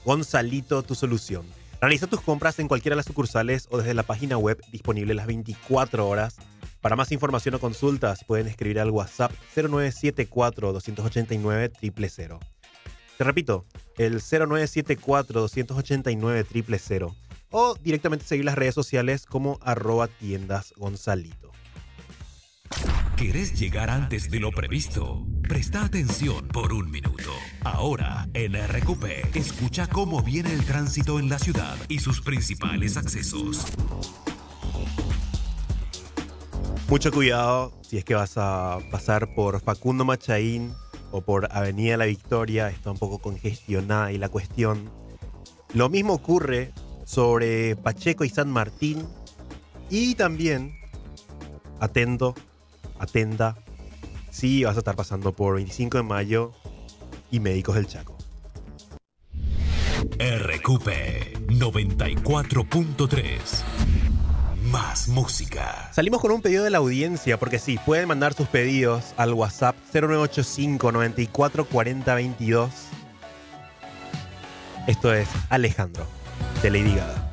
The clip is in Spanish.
Gonzalito, tu solución. Realiza tus compras en cualquiera de las sucursales o desde la página web disponible las 24 horas. Para más información o consultas pueden escribir al WhatsApp 0974-289-000. Te repito, el 0974-289-000 o directamente seguir las redes sociales como @tiendasgonzalito. ¿Querés llegar antes de lo previsto? Presta atención por un minuto. Ahora, en RQP, escucha cómo viene el tránsito en la ciudad y sus principales accesos. Mucho cuidado si es que vas a pasar por Facundo Machaín o por Avenida La Victoria. Está un poco congestionada y la cuestión. Lo mismo ocurre sobre Pacheco y San Martín. Y también, atenta, si vas a estar pasando por 25 de mayo y Médicos del Chaco. RQP 94.3. Más música. Salimos con un pedido de la audiencia, porque sí, pueden mandar sus pedidos al WhatsApp 0985 94 40 22. Esto es Alejandro, de Lady Gaga.